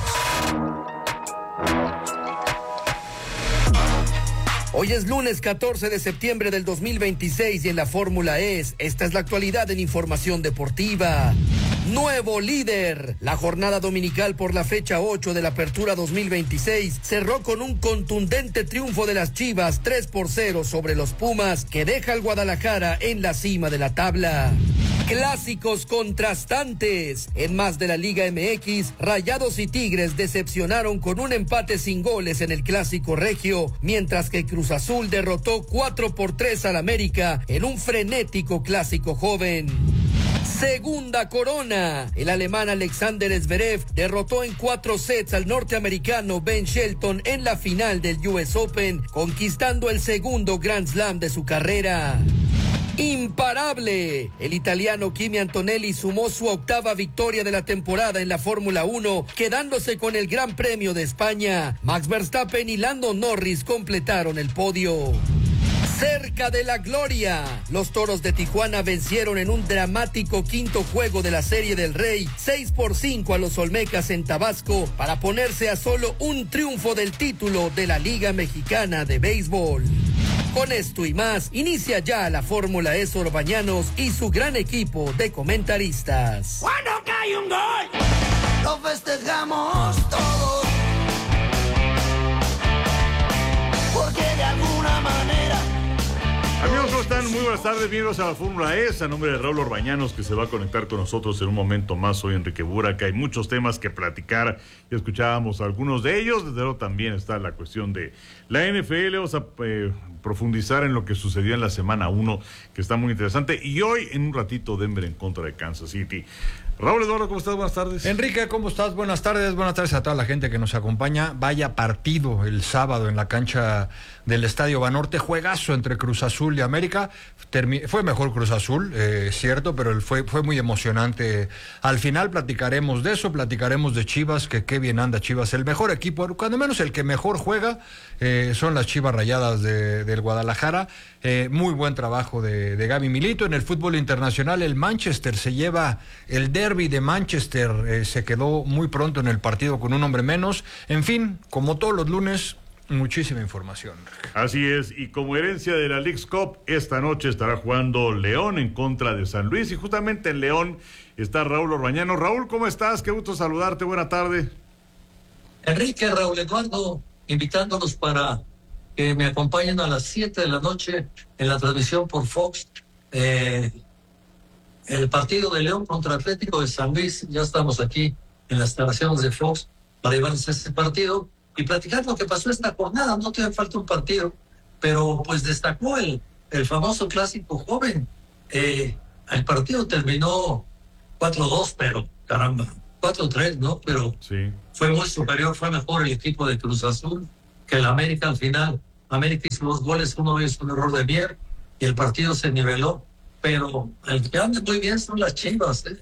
Hoy es lunes catorce de septiembre del dos mil veintiséis y en la fórmula es, esta es la actualidad en información deportiva. Nuevo líder. La jornada dominical por la fecha ocho de la Apertura dos mil veintiséis cerró con un contundente triunfo de las Chivas tres por cero sobre los Pumas, que deja al Guadalajara en la cima de la tabla. Clásicos contrastantes. En más de la Liga M X, Rayados y Tigres decepcionaron con un empate sin goles en el Clásico Regio, mientras que Cruz Azul derrotó cuatro por tres al América en un frenético Clásico Joven. Segunda corona. El alemán Alexander Zverev derrotó en cuatro sets al norteamericano Ben Shelton en la final del U S Open, conquistando el segundo Grand Slam de su carrera. Imparable. El italiano Kimi Antonelli sumó su octava victoria de la temporada en la Fórmula uno, quedándose con el Gran Premio de España. Max Verstappen y Lando Norris completaron el podio. Cerca de la gloria, los Toros de Tijuana vencieron en un dramático quinto juego de la Serie del Rey, seis por cinco a los Olmecas en Tabasco, para ponerse a solo un triunfo del título de la Liga Mexicana de Béisbol. Con esto y más, inicia ya la Fórmula E Orbañanos y su gran equipo de comentaristas. Cuando cae un gol, lo festejamos todos, porque de alguna manera... Amigos, ¿cómo están? Muy buenas tardes, bienvenidos a la Fórmula E, a nombre de Raúl Orbañanos, que se va a conectar con nosotros en un momento más. Soy Enrique Bura, que hay muchos temas que platicar, ya escuchábamos algunos de ellos, desde luego también está la cuestión de la N F L, vamos a eh, profundizar en lo que sucedió en la semana uno, que está muy interesante, y hoy en un ratito Denver en contra de Kansas City. Raúl Eduardo, ¿cómo estás? Buenas tardes. Enrique, ¿cómo estás? Buenas tardes. Buenas tardes a toda la gente que nos acompaña. Vaya partido el sábado en la cancha del Estadio Banorte. Juegazo entre Cruz Azul y América. Termi- fue mejor Cruz Azul, eh, cierto, pero fue, fue muy emocionante. Al final platicaremos de eso, platicaremos de Chivas, que qué bien anda Chivas. El mejor equipo, cuando menos el que mejor juega, eh, son las Chivas Rayadas de, del Guadalajara. Eh, muy buen trabajo de, de Gaby Milito. En el fútbol internacional, el Manchester se lleva el derbi de Manchester, eh, se quedó muy pronto en el partido con un hombre menos. En fin, como todos los lunes, muchísima información. Así es, y como herencia de la Leagues Cup, esta noche estará jugando León en contra de San Luis, y justamente en León está Raúl Orbañano. Raúl, ¿cómo estás? Qué gusto saludarte, buena tarde. Enrique, Raúl Eduardo, invitándonos para que me acompañen a las siete de la noche en la transmisión por Fox. Eh, el partido de León contra Atlético de San Luis, ya estamos aquí en las instalaciones de Fox para llevarles ese partido y platicar lo que pasó esta jornada. No tiene falta un partido, pero pues destacó el, el famoso clásico joven. Eh, el partido terminó cuatro dos, pero caramba, cuatro tres, ¿no? Pero sí, fue muy superior, fue mejor el equipo de Cruz Azul que el América al final. América hizo dos goles, uno hizo un error de Mier y el partido se niveló, pero el que anda muy bien son las Chivas, ¿eh?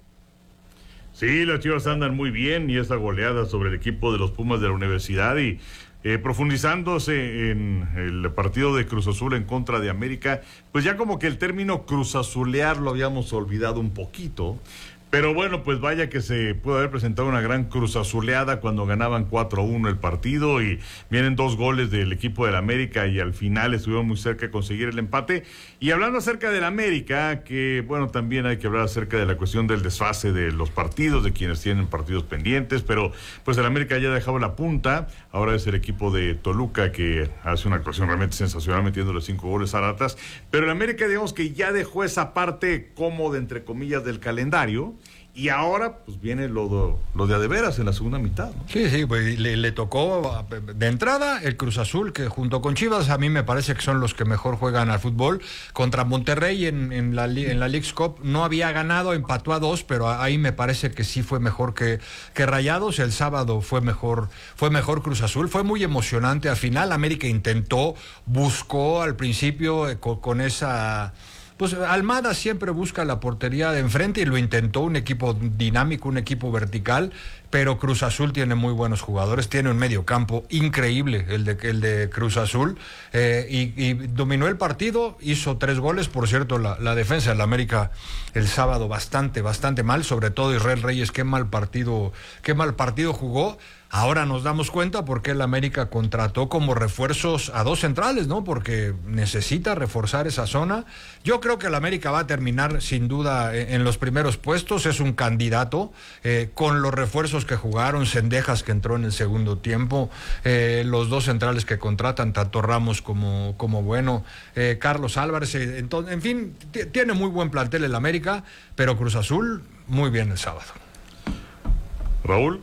Sí, las Chivas andan muy bien y esa goleada sobre el equipo de los Pumas de la Universidad y eh, profundizándose en el partido de Cruz Azul en contra de América, pues ya como que el término Cruz Azulear lo habíamos olvidado un poquito. Pero bueno, pues vaya que se puede haber presentado una gran cruz azuleada cuando ganaban cuatro uno el partido y vienen dos goles del equipo del América y al final estuvieron muy cerca de conseguir el empate. Y hablando acerca del América, que bueno, también hay que hablar acerca de la cuestión del desfase de los partidos, de quienes tienen partidos pendientes, pero pues el América ya ha dejado la punta, ahora es el equipo de Toluca que hace una actuación realmente sensacional metiéndole cinco goles a Ratas, pero el América digamos que ya dejó esa parte cómoda entre comillas del calendario. Y ahora, pues viene lo de, lo de a de veras en la segunda mitad, ¿no? Sí, sí, pues le, le tocó de entrada el Cruz Azul, que junto con Chivas a mí me parece que son los que mejor juegan al fútbol. Contra Monterrey en, en, la, en la Leagues Cup no había ganado, empató a dos, pero ahí me parece que sí fue mejor que, que Rayados. El sábado fue mejor, fue mejor Cruz Azul, fue muy emocionante. Al final América intentó, buscó al principio eh, con, con esa... Pues Almada siempre busca la portería de enfrente y lo intentó, un equipo dinámico, un equipo vertical, pero Cruz Azul tiene muy buenos jugadores, tiene un medio campo increíble el de, el de Cruz Azul, eh, y, y dominó el partido, hizo tres goles. Por cierto, la, la defensa del América el sábado bastante, bastante mal, sobre todo Israel Reyes, qué mal partido, qué mal partido jugó. Ahora nos damos cuenta por qué el América contrató como refuerzos a dos centrales, ¿no? Porque necesita reforzar esa zona. Yo creo que el América va a terminar sin duda en los primeros puestos, es un candidato, eh, con los refuerzos que jugaron, Cendejas que entró en el segundo tiempo, eh, los dos centrales que contratan, tanto Ramos como, como Bueno, eh, Carlos Álvarez, eh, entonces, en fin, t- tiene muy buen plantel el América, pero Cruz Azul muy bien el sábado. Raúl.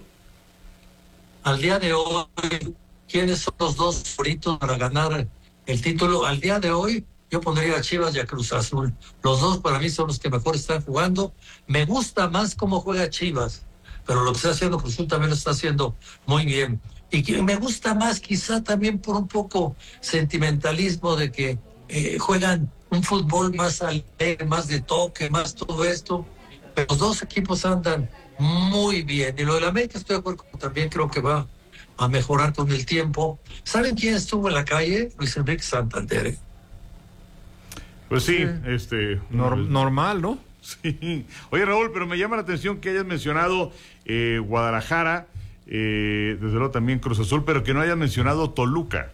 Al día de hoy, ¿quiénes son los dos favoritos para ganar el título? Al día de hoy, yo pondría a Chivas y a Cruz Azul. Los dos para mí son los que mejor están jugando. Me gusta más cómo juega Chivas, pero lo que está haciendo Cruz Azul también lo está haciendo muy bien. Y que me gusta más quizá también por un poco sentimentalismo de que eh, juegan un fútbol más alegre, más de toque, más todo esto. Pero los dos equipos andan muy bien. Y lo de la América estoy de acuerdo, también creo que va a mejorar con el tiempo. ¿Saben quién estuvo en la calle? Luis Enrique Santander. ¿eh? Pues sí, sí. este... Nor- normal, ¿no? Sí. Oye, Raúl, pero me llama la atención que hayas mencionado eh, Guadalajara, eh, desde luego también Cruz Azul, pero que no hayas mencionado Toluca.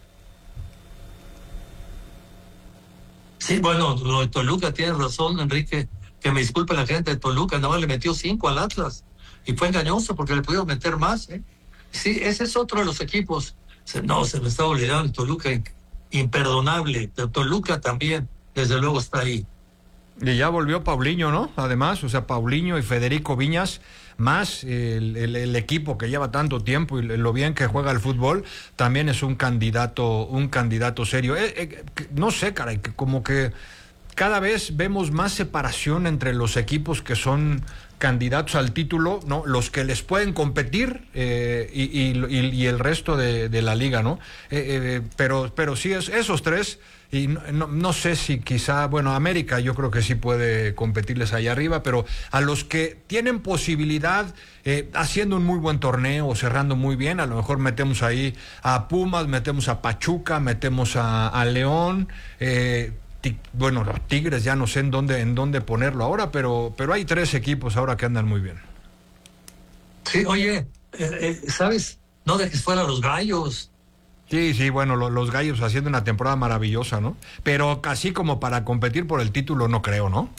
Sí, bueno, lo de Toluca, tienes razón, Enrique. Que me disculpe la gente de Toluca, nada más le metió cinco al Atlas y fue engañoso porque le pudieron meter más, ¿eh? Sí, ese es otro de los equipos. No, se me está olvidando el Toluca, imperdonable. De Toluca también, desde luego está ahí. Y ya volvió Paulinho, ¿no? Además, o sea, Paulinho y Federico Viñas, más el, el, el equipo que lleva tanto tiempo y lo bien que juega el fútbol, también es un candidato, un candidato serio. Eh, eh, no sé, caray, que como que cada vez vemos más separación entre los equipos que son candidatos al título, ¿no? Los que les pueden competir eh, y, y, y el resto de, de la liga, ¿no? Eh, eh, pero, pero sí, es, esos tres, y no, no, no sé si quizá, bueno, América yo creo que sí puede competirles allá arriba, pero a los que tienen posibilidad, eh, haciendo un muy buen torneo, cerrando muy bien, a lo mejor metemos ahí a Pumas, metemos a Pachuca, metemos a, a León, eh, bueno, los Tigres ya no sé en dónde en dónde ponerlo ahora, pero pero hay tres equipos ahora que andan muy bien. Sí, oye, eh, eh, ¿sabes? No dejes fuera a los Gallos. Sí, sí, bueno, lo, los Gallos haciendo una temporada maravillosa, ¿no? Pero casi como para competir por el título no creo, ¿no?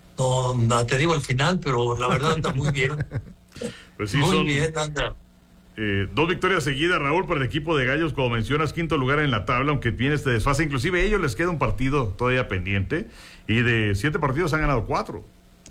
No, no te digo el final, pero la verdad anda muy bien. Pues sí, muy son, bien anda. Eh, dos victorias seguidas, Raúl, para el equipo de Gallos, como mencionas, quinto lugar en la tabla, aunque viene este desfase. Inclusive a ellos les queda un partido todavía pendiente, y de siete partidos han ganado cuatro.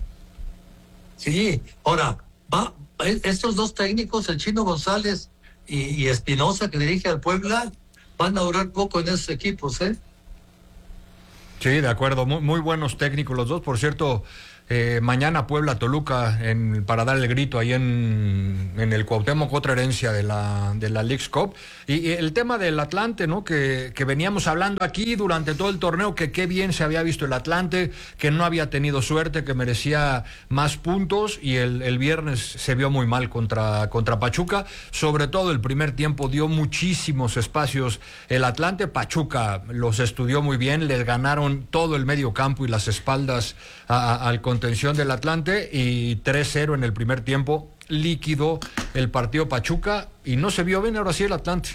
Sí, ahora, va, estos dos técnicos, el Chino González y, y Espinosa, que dirige al Puebla, van a durar poco en esos equipos, ¿eh? Sí, de acuerdo, muy, muy buenos técnicos los dos. Por cierto, eh, mañana Puebla-Toluca en, para dar el grito ahí en, en el Cuauhtémoc, otra herencia de la, de la Leagues Cup. Y, y el tema del Atlante, ¿no? Que, que veníamos hablando aquí durante todo el torneo, que qué bien se había visto el Atlante, que no había tenido suerte, que merecía más puntos, y el, el viernes se vio muy mal contra, contra Pachuca. Sobre todo el primer tiempo dio muchísimos espacios el Atlante. Pachuca los estudió muy bien, les ganaron todo el medio campo y las espaldas a, a, al contención del Atlante, y tres cero en el primer tiempo, líquido el partido Pachuca, y no se vio bien ahora sí el Atlante.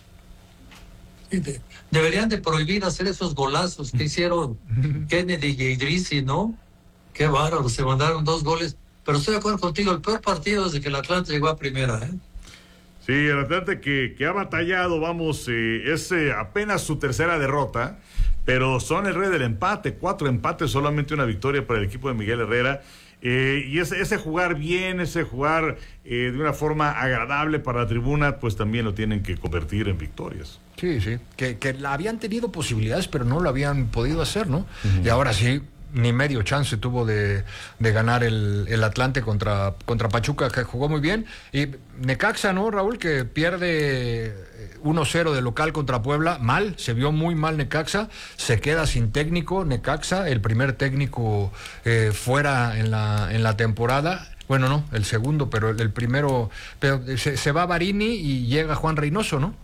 Deberían de prohibir hacer esos golazos que hicieron Kennedy y Idrissi, ¿no? Qué bárbaro, se mandaron dos goles, pero estoy de acuerdo contigo, el peor partido desde que el Atlante llegó a primera, ¿eh? Sí, el Atlante que, que ha batallado, vamos, eh, es eh, apenas su tercera derrota, pero son el rey del empate, cuatro empates, solamente una victoria para el equipo de Miguel Herrera. Eh, y ese, ese jugar bien, ese jugar eh, de una forma agradable para la tribuna, pues también lo tienen que convertir en victorias. Sí, sí, que, que habían tenido posibilidades, pero no lo habían podido hacer, ¿no? Uh-huh. Y ahora sí, ni medio chance tuvo de, de ganar el, el Atlante contra, contra Pachuca, que jugó muy bien. Y Necaxa, ¿no, Raúl? Que pierde uno cero de local contra Puebla, mal, se vio muy mal Necaxa, se queda sin técnico Necaxa, el primer técnico eh, fuera en la, en la temporada. Bueno, no, el segundo, pero el, el primero, pero se, se va Barini y llega Juan Reynoso, ¿no?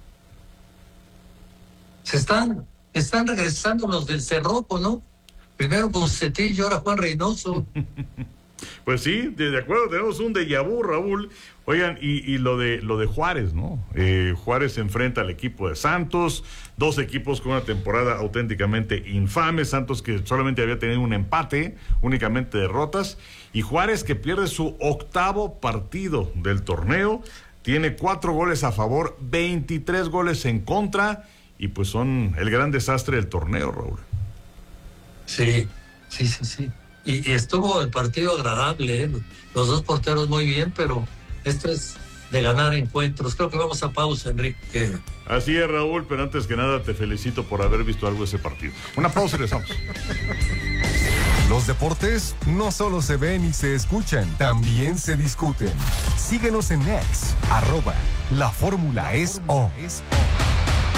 Se están, están regresando los del Cerroco, ¿no? Primero Bucetillo, ahora Juan Reynoso. Pues sí, de, de acuerdo, tenemos un déjà vu, Raúl. Oigan, y, y lo de lo de Juárez, ¿no? Eh, Juárez se enfrenta al equipo de Santos, dos equipos con una temporada auténticamente infame. Santos, que solamente había tenido un empate, únicamente derrotas, y Juárez, que pierde su octavo partido del torneo, tiene cuatro goles a favor, veintitrés goles en contra, y pues son el gran desastre del torneo, Raúl. Sí, sí, sí, sí. Y, y estuvo el partido agradable, ¿eh? Los dos porteros muy bien, pero esto es de ganar encuentros. Creo que vamos a pausa, Enrique. Así es, Raúl, pero antes que nada te felicito por haber visto algo de ese partido. Una pausa y regresamos. Los deportes no solo se ven y se escuchan, también se discuten. Síguenos en X, arroba, la fórmula es O.